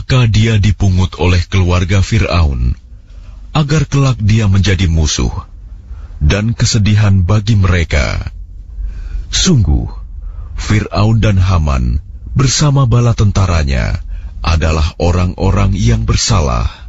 maka dia dipungut oleh keluarga Fir'aun, agar kelak dia menjadi musuh, dan kesedihan bagi mereka. Sungguh, Fir'aun dan Haman bersama bala tentaranya adalah orang-orang yang bersalah.